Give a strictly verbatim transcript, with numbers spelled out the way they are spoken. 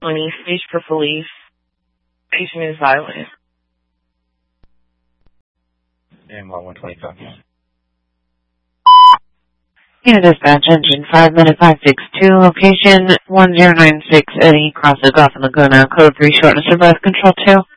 twenty, stage for police. Patient is violent. And one twenty-five. Yeah, dispatch engine five minute five six two, location one zero nine six Eddie, cross the Gulf of Laguna, code three, shortness of breath, control two.